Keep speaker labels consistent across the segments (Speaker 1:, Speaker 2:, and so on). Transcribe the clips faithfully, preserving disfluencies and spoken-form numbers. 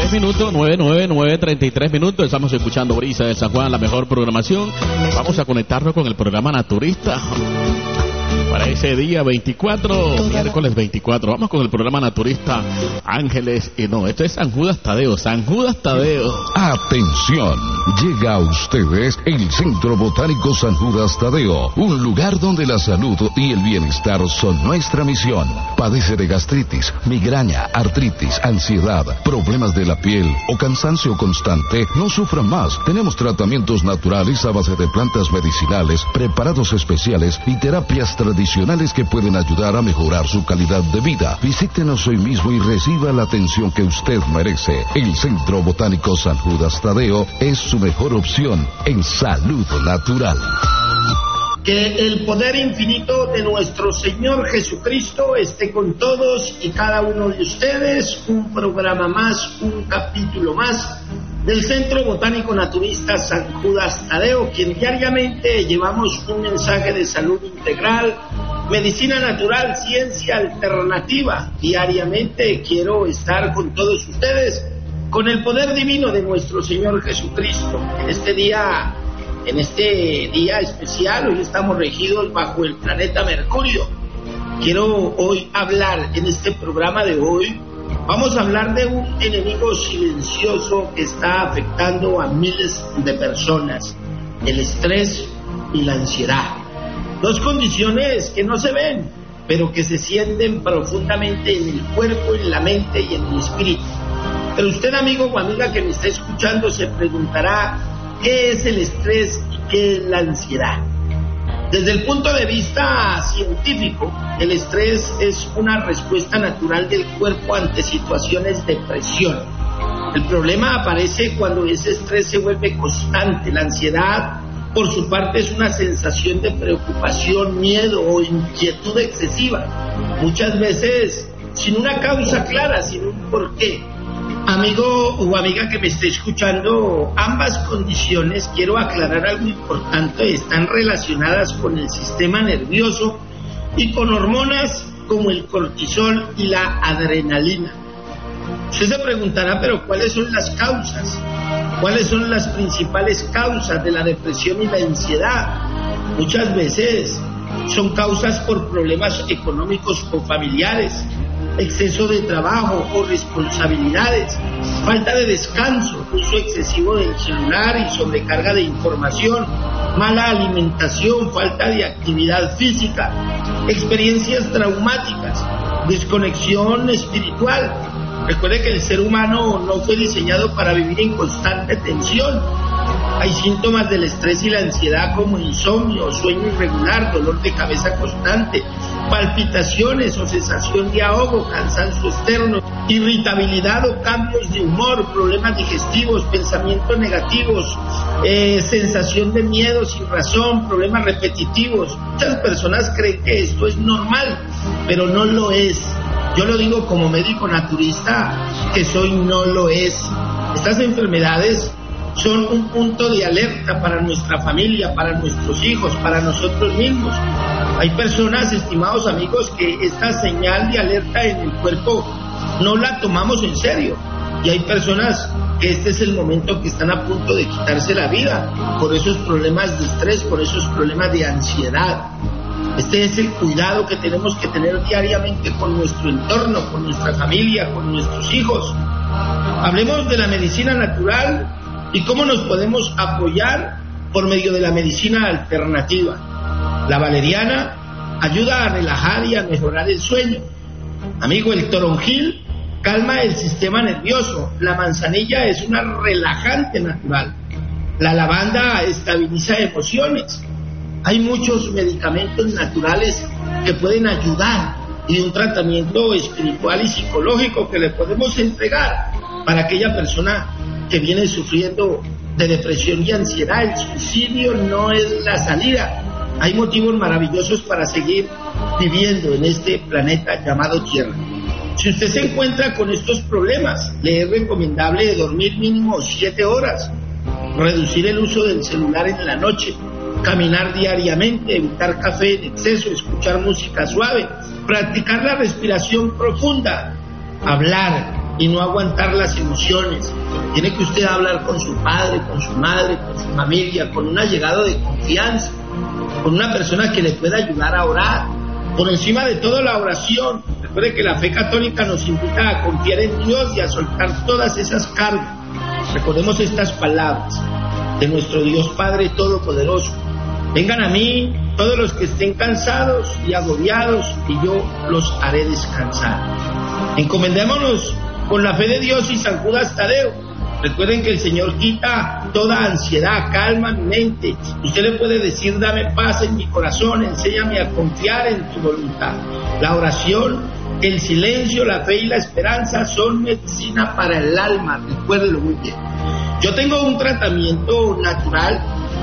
Speaker 1: tres minutos, nueve nueve nueve, treinta y tres minutos. Estamos escuchando Brisa de San Juan, la mejor programación. Vamos a conectarnos con el programa Naturista para ese día veinticuatro, miércoles veinticuatro. Vamos con el programa Naturista Ángeles. Y no, esto es San Judas Tadeo, San Judas Tadeo.
Speaker 2: Atención, llega a ustedes el Centro Botánico San Judas Tadeo, un lugar donde la salud y el bienestar son nuestra misión. Padece de gastritis, migraña, artritis, ansiedad, problemas de la piel o cansancio constante, no sufran más. Tenemos tratamientos naturales a base de plantas medicinales, preparados especiales y terapias tradicionales que pueden ayudar a mejorar su calidad de vida. Visítenos hoy mismo y reciba la atención que usted merece. El Centro Botánico San Judas Tadeo es su mejor opción en salud natural.
Speaker 3: Que el poder infinito de nuestro Señor Jesucristo esté con todos y cada uno de ustedes. Un programa más, un capítulo más del Centro Botánico Naturista San Judas Tadeo, quien diariamente llevamos un mensaje de salud integral, medicina natural, ciencia alternativa. Diariamente quiero estar con todos ustedes con el poder divino de nuestro Señor Jesucristo. En este día, en este día especial, hoy estamos regidos bajo el planeta Mercurio. Quiero hoy hablar en este programa de hoy. Vamos a hablar de un enemigo silencioso que está afectando a miles de personas: el estrés y la ansiedad. Dos condiciones que no se ven, pero que se sienten profundamente en el cuerpo, en la mente y en el espíritu. Pero usted, amigo o amiga que me está escuchando, se preguntará: ¿qué es el estrés y qué es la ansiedad? Desde el punto de vista científico, el estrés es una respuesta natural del cuerpo ante situaciones de presión. El problema aparece cuando ese estrés se vuelve constante. La ansiedad, por su parte, es una sensación de preocupación, miedo o inquietud excesiva, muchas veces sin una causa clara, sin un porqué. Amigo o amiga que me esté escuchando, ambas condiciones, quiero aclarar algo importante, están relacionadas con el sistema nervioso y con hormonas como el cortisol y la adrenalina. Usted se preguntará, pero ¿cuáles son las causas? ¿Cuáles son las principales causas de la depresión y la ansiedad? Muchas veces son causas por problemas económicos o familiares, exceso de trabajo o responsabilidades, falta de descanso, uso excesivo del celular y sobrecarga de información, mala alimentación, falta de actividad física, experiencias traumáticas, desconexión espiritual. Recuerde que el ser humano no fue diseñado para vivir en constante tensión. Hay síntomas del estrés y la ansiedad como insomnio, sueño irregular, dolor de cabeza constante, palpitaciones o sensación de ahogo, cansancio externo, irritabilidad o cambios de humor, problemas digestivos, pensamientos negativos, eh, sensación de miedo sin razón, problemas repetitivos. Muchas personas creen que esto es normal, pero no lo es. Yo lo digo como médico naturista que soy, no lo es. Estas enfermedades son un punto de alerta para nuestra familia, para nuestros hijos, para nosotros mismos. Hay personas, estimados amigos, que esta señal de alerta en el cuerpo no la tomamos en serio. Y hay personas que este es el momento que están a punto de quitarse la vida por esos problemas de estrés, por esos problemas de ansiedad. Este es el cuidado que tenemos que tener diariamente con nuestro entorno, con nuestra familia, con nuestros hijos. Hablemos de la medicina natural y cómo nos podemos apoyar por medio de la medicina alternativa. La valeriana ayuda a relajar y a mejorar el sueño. Amigo, el toronjil calma el sistema nervioso. La manzanilla es una relajante natural. La lavanda estabiliza emociones. Hay muchos medicamentos naturales que pueden ayudar y un tratamiento espiritual y psicológico que le podemos entregar para aquella persona que viene sufriendo de depresión y ansiedad. El suicidio no es la salida. Hay motivos maravillosos para seguir viviendo en este planeta llamado Tierra. Si usted se encuentra con estos problemas, le es recomendable dormir mínimo siete horas, reducir el uso del celular en la noche, caminar diariamente, evitar café en exceso, escuchar música suave, practicar la respiración profunda, hablar, y no aguantar las emociones. Tiene que usted hablar con su padre, con su madre, con su familia, con un allegado de confianza, con una persona que le pueda ayudar a orar. Por encima de todo, la oración. Recuerde que la fe católica nos invita a confiar en Dios y a soltar todas esas cargas. Recordemos estas palabras de nuestro Dios Padre Todopoderoso: vengan a mí todos los que estén cansados y agobiados, y yo los haré descansar. Encomendémonos con la fe de Dios y San Judas Tadeo. Recuerden que el Señor quita toda ansiedad, calma mi mente. Usted le puede decir: dame paz en mi corazón, enséñame a confiar en tu voluntad. La oración, el silencio, la fe y la esperanza son medicina para el alma. Recuérdelo muy bien. Yo tengo un tratamiento natural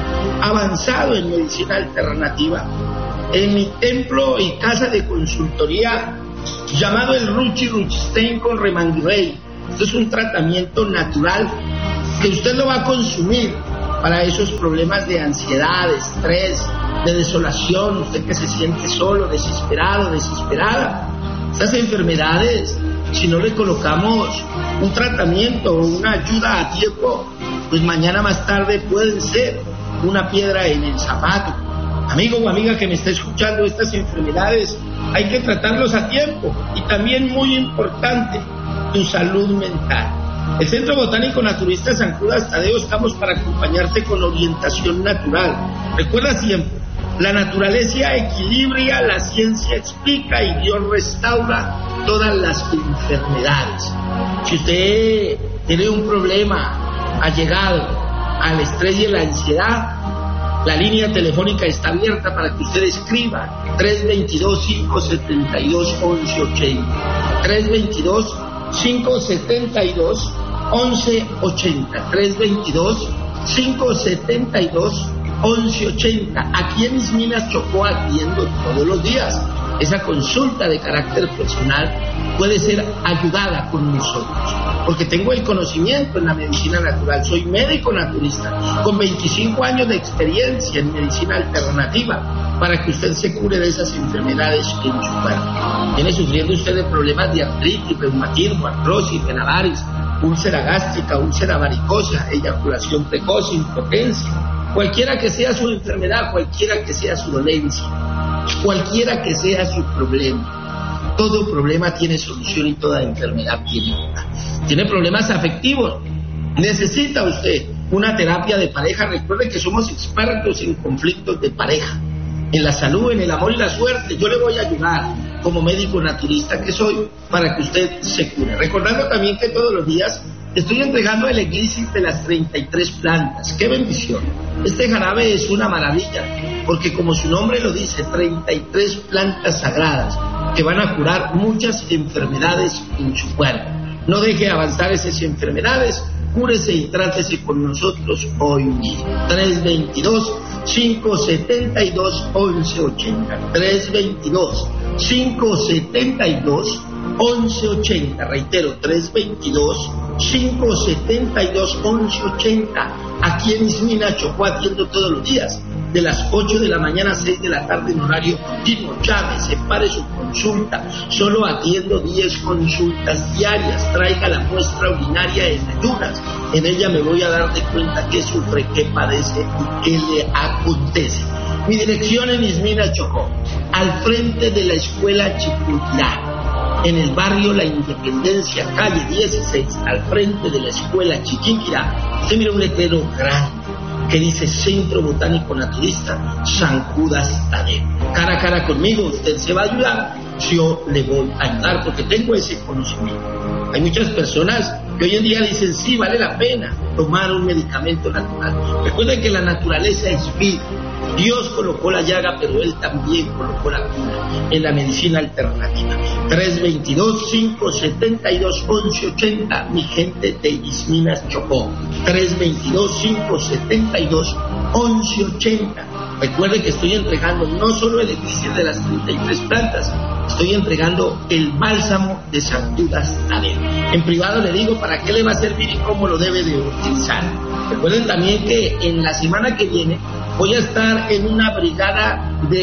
Speaker 3: avanzado en medicina alternativa en mi templo y casa de consultoría llamado el Ruchi Ruchstein con Remanguirrey. Esto es un tratamiento natural que usted lo va a consumir para esos problemas de ansiedad, de estrés, de desolación, usted que se siente solo, desesperado, desesperada. Estas enfermedades, si no le colocamos un tratamiento o una ayuda a tiempo, pues mañana más tarde pueden ser una piedra en el zapato. Amigo o amiga que me está escuchando, estas enfermedades hay que tratarlos a tiempo. Y también, muy importante, tu salud mental. El Centro Botánico Naturista San Judas Tadeo estamos para acompañarte con orientación natural. Recuerda siempre, la naturaleza equilibra, la ciencia explica y Dios restaura todas las enfermedades. Si usted tiene un problema allegado al estrés y a la ansiedad, la línea telefónica está abierta para que usted escriba tres dos dos, cinco siete dos, once ochenta. tres dos dos, cinco siete dos, once ochenta. tres dos dos, cinco siete dos, once ochenta. Aquí en Isminas Chocó atiendo todos los días. Esa consulta de carácter personal puede ser ayudada con nosotros, porque tengo el conocimiento en la medicina natural. Soy médico naturista con veinticinco años de experiencia en medicina alternativa para que usted se cure de esas enfermedades en su cuerpo. Viene sufriendo usted de problemas de artritis, reumatismo, artrosis, venavaris, úlcera gástrica, úlcera varicosa, eyaculación precoz, impotencia. Cualquiera que sea su enfermedad, cualquiera que sea su dolencia, cualquiera que sea su problema, todo problema tiene solución y toda enfermedad tiene cura. Tiene problemas afectivos, necesita usted una terapia de pareja. Recuerde que somos expertos en conflictos de pareja, en la salud, en el amor y la suerte. Yo le voy a ayudar como médico naturista que soy para que usted se cure. Recordando también que todos los días estoy entregando el elixir de las treinta y tres plantas. ¡Qué bendición! Este jarabe es una maravilla, porque como su nombre lo dice, treinta y tres plantas sagradas que van a curar muchas enfermedades en su cuerpo. No deje avanzar esas enfermedades, cúrese y trátese con nosotros hoy mismo. tres dos dos, cinco siete dos, once ochenta. tres dos dos, cinco siete dos, once ochenta. Reitero, tres dos dos, cinco siete dos, once ochenta. Aquí en Ismina Chocó atiendo todos los días, de las ocho de la mañana a seis de la tarde en horario continuo. Llame, separe su consulta. Solo atiendo diez consultas diarias. Traiga la muestra urinaria en ayunas. En ella me voy a dar de cuenta qué sufre, qué padece y qué le acontece. Mi dirección en Ismina Chocó, al frente de la escuela Chiquinquirá, en el barrio La Independencia, calle dieciséis, al frente de la escuela Chiquinquirá. Usted mira un letrero grande que dice Centro Botánico Naturista San Judas Tadeo. Cara a cara conmigo usted se va a ayudar, yo le voy a ayudar porque tengo ese conocimiento. Hay muchas personas que hoy en día dicen sí, vale la pena tomar un medicamento natural. Recuerden que la naturaleza es vida. Dios colocó la llaga, pero Él también colocó la cura en la medicina alternativa. tres dos dos, cinco siete dos, once ochenta, mi gente de Isminas Chocó. tres dos dos, cinco siete dos, once ochenta. Recuerde que estoy entregando no solo el elixir de las treinta y tres plantas, estoy entregando el bálsamo de San Judas Tadeo. En privado le digo para qué le va a servir y cómo lo debe de utilizar. Recuerden también que en la semana que viene voy a estar en una brigada de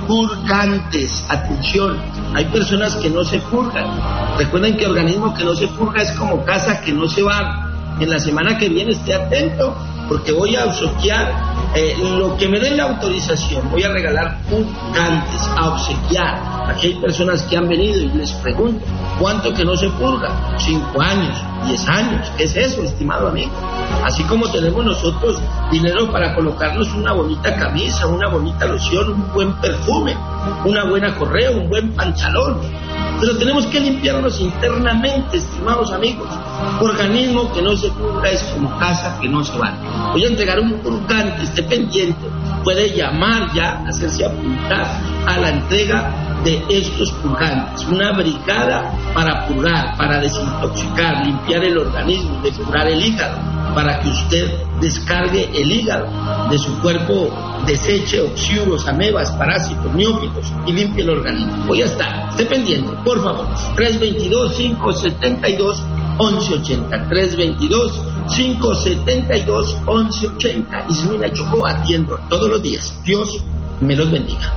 Speaker 3: purgantes. Atención, hay personas que no se purgan. Recuerden que organismo que no se purga es como casa que no se va. En la semana que viene esté atento, porque voy a obsequiar eh, lo que me den la autorización. Voy a regalar purgantes, a obsequiar. Aquí hay personas que han venido y les pregunto, ¿cuánto que no se purga? Cinco años, diez años. ¿Qué es eso, estimado amigo? Así como tenemos nosotros dinero para colocarnos una bonita camisa, una bonita loción, un buen perfume, una buena correa, un buen pantalón. Pero tenemos que limpiarnos internamente, estimados amigos. Organismo que no se purga es como casa que no se va. Voy a entregar un purgante, esté pendiente. Puede llamar ya, hacerse apuntar a la entrega de estos purgantes. Una brigada para purgar, para desintoxicar, limpiar el organismo, depurar el hígado, para que usted descargue el hígado de su cuerpo, deseche oxíuros, amebas, parásitos, neófitos y limpie el organismo. Voy a estar, esté pendiente, por favor. tres dos dos, cinco siete dos, once ochenta. tres dos dos, cinco siete dos, once ochenta. Ismina Chocó, atiendo todos los días. Dios me los bendiga.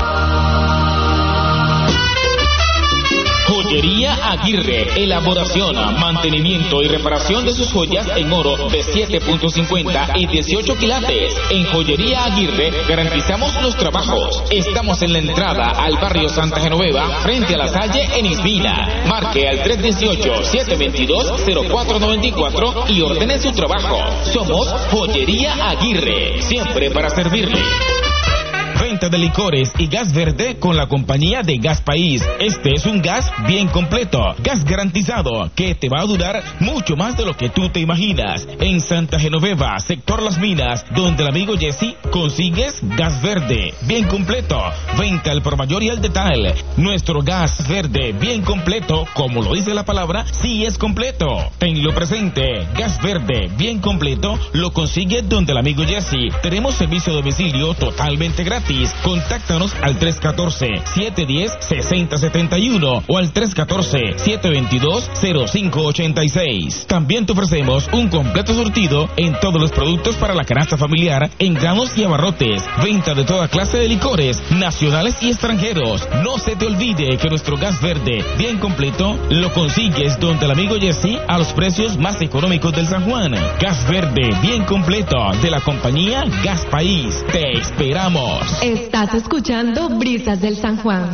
Speaker 4: Joyería Aguirre, elaboración, mantenimiento y reparación de sus joyas en oro de siete punto cincuenta y dieciocho quilates. En Joyería Aguirre garantizamos los trabajos. Estamos en la entrada al barrio Santa Genoveva, frente a la Salle en Ismina. Marque al tres uno ocho, siete dos dos, cero cuatro nueve cuatro y ordene su trabajo. Somos Joyería Aguirre, siempre para servirle. Venta de licores y gas verde con la compañía de Gas País. Este es un gas bien completo, gas garantizado que te va a durar mucho más de lo que tú te imaginas. En Santa Genoveva, sector Las Minas, donde el amigo Jesse, consigues gas verde bien completo. Venta al por mayor y al detalle. Nuestro gas verde bien completo, como lo dice la palabra, sí es completo. Tenlo presente, gas verde bien completo lo consigues donde el amigo Jesse. Tenemos servicio a domicilio totalmente gratis. Contáctanos al tres uno cuatro, siete uno cero, seis cero siete uno o al tres uno cuatro, siete dos dos, cero cinco ocho seis. También te ofrecemos un completo surtido en todos los productos para la canasta familiar, en granos y abarrotes. Venta de toda clase de licores, nacionales y extranjeros. No se te olvide que nuestro gas verde bien completo lo consigues donde el amigo Jesse a los precios más económicos del San Juan. Gas verde bien completo de la compañía Gas País. Te esperamos.
Speaker 5: Estás escuchando Brisas del San Juan.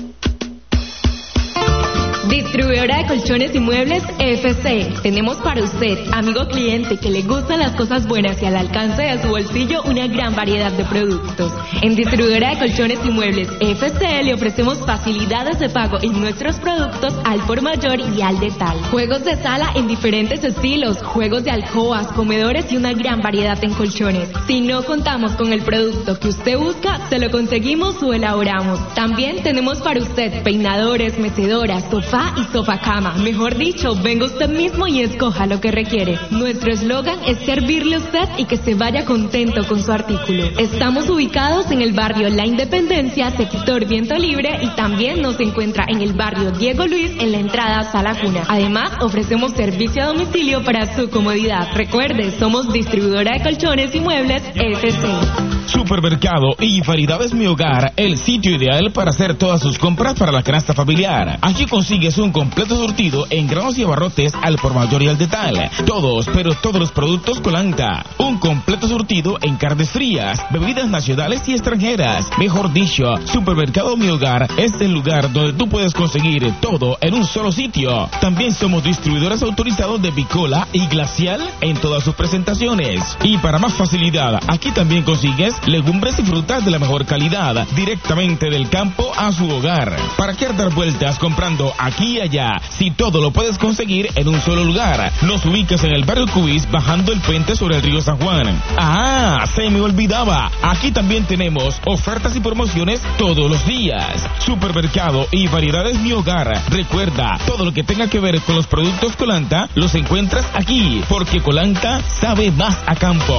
Speaker 5: Distribuidora de colchones y muebles F C. Tenemos para usted, amigo cliente que le gustan las cosas buenas y al alcance de su bolsillo, una gran variedad de productos. En Distribuidora de colchones y muebles F C le ofrecemos facilidades de pago en nuestros productos al por mayor y al detalle. Juegos de sala en diferentes estilos, juegos de alcobas, comedores y una gran variedad en colchones. Si no contamos con el producto que usted busca, se lo conseguimos o elaboramos. También tenemos para usted peinadores, mecedoras, sofás y sofá cama. Mejor dicho, venga usted mismo y escoja lo que requiere. Nuestro eslogan es servirle a usted y que se vaya contento con su artículo. Estamos ubicados en el barrio La Independencia, sector Viento Libre, y también nos encuentra en el barrio Diego Luis, en la entrada a Sala Cuna. Además, ofrecemos servicio a domicilio para su comodidad. Recuerde, somos distribuidora de colchones y muebles F C.
Speaker 4: Supermercado y Variedades Mi Hogar, el sitio ideal para hacer todas sus compras para la canasta familiar. Aquí consigues un completo surtido en granos y abarrotes al por mayor y al detalle. Todos, pero todos los productos Colanta. Un completo surtido en carnes frías, bebidas nacionales y extranjeras. Mejor dicho, Supermercado Mi Hogar es el lugar donde tú puedes conseguir todo en un solo sitio. También somos distribuidores autorizados de Bicola y Glacial en todas sus presentaciones. Y para más facilidad, aquí también consigues legumbres y frutas de la mejor calidad, directamente del campo a su hogar. ¿Para qué dar vueltas comprando aquí y allá, si todo lo puedes conseguir en un solo lugar? Nos ubicas en el barrio Cubis, bajando el puente sobre el río San Juan. ¡Ah! Se me olvidaba. Aquí también tenemos ofertas y promociones todos los días. Supermercado y Variedades Mi Hogar. Recuerda, todo lo que tenga que ver con los productos Colanta, los encuentras aquí, porque Colanta sabe más a campo.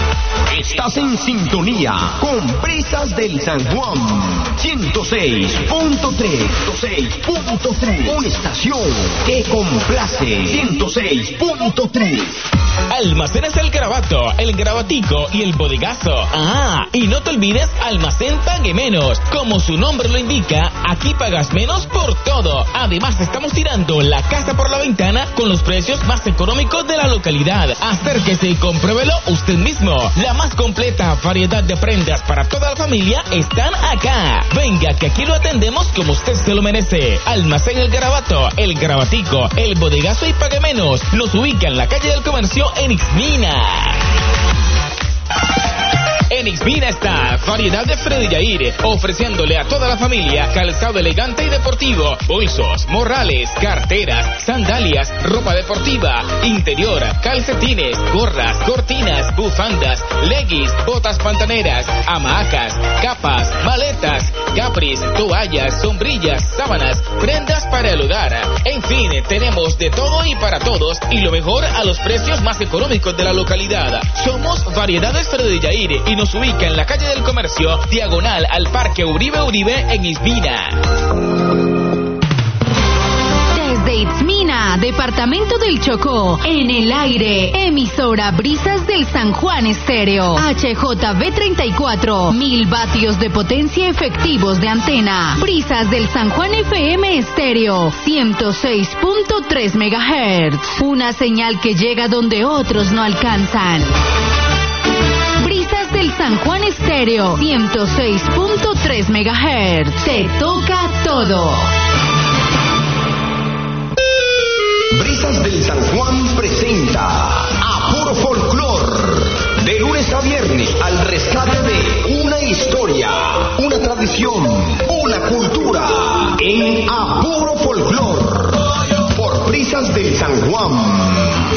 Speaker 6: Estás en sintonía con Brisas del San Juan. ciento seis punto tres. ciento seis punto tres. Una estación que complace. ciento seis punto tres.
Speaker 4: Almacenes El Garabato, El Garabatico y El Bodegazo. Ah, y no te olvides Almacén Pague Menos. Como su nombre lo indica, aquí pagas menos por todo. Además, estamos tirando la casa por la ventana con los precios más económicos de la localidad. Acérquese y compruébelo usted mismo. La más completa variedad de prendas para toda la familia están acá. Venga, que aquí lo atendemos como usted se lo merece. Almacén El Garabato, El Garabatico, El Bodegazo y Pague Menos. Nos ubica en la calle del Comercio en Ixmina. En Ixmina está variedad de Freddy Yair, ofreciéndole a toda la familia calzado elegante y deportivo, bolsos, morrales, carteras, sandalias, ropa deportiva, interior, calcetines, gorras, cortinas, bufandas, leggings, botas pantaneras, hamacas, capas, maletas, capris, toallas, sombrillas, sábanas, prendas para el hogar. En fin, tenemos de todo y para todos, y lo mejor a los precios más económicos de la localidad. Somos Variedades Freddy Yair y nos ubica en la calle del Comercio, diagonal al Parque Uribe Uribe en Ixmina.
Speaker 7: Desde Ixmina, departamento del Chocó, en el aire, emisora Brisas del San Juan Estéreo, H J V treinta y cuatro, mil vatios de potencia efectivos de antena. Brisas del San Juan F M Estéreo, ciento seis punto tres megahertz, una señal que llega donde otros no alcanzan. Brisas del San Juan Estéreo, ciento seis punto tres megahertz. Te toca todo.
Speaker 6: Brisas del San Juan presenta a Puro Folclor. De lunes a viernes al rescate de una historia, una tradición, una cultura. En A Puro Folclor. Por Brisas del San Juan.